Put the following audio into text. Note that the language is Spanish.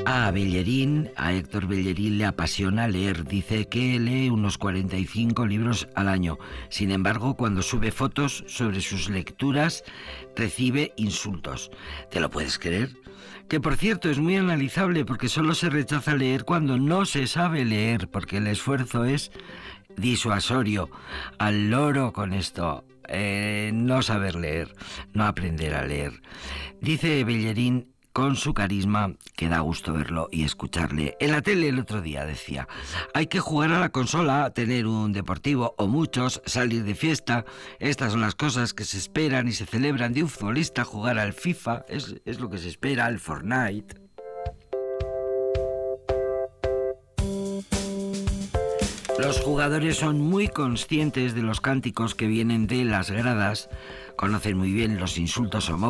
A Héctor Bellerín le apasiona leer. Dice que lee unos 45 libros al año. Sin embargo, cuando sube fotos sobre sus lecturas, recibe insultos. ¿Te lo puedes creer? Que por cierto es muy analizable porque solo se rechaza leer cuando no se sabe leer, porque el esfuerzo es disuasorio. Al loro con esto. No saber leer, no aprender a leer. Dice Bellerín, con su carisma, que da gusto verlo y escucharle. En la tele el otro día decía, hay que jugar a la consola, tener un deportivo o muchos, salir de fiesta. Estas son las cosas que se esperan y se celebran de un futbolista. Jugar al FIFA, es lo que se espera, al Fortnite. Los jugadores son muy conscientes de los cánticos que vienen de las gradas, conocen muy bien los insultos homófobos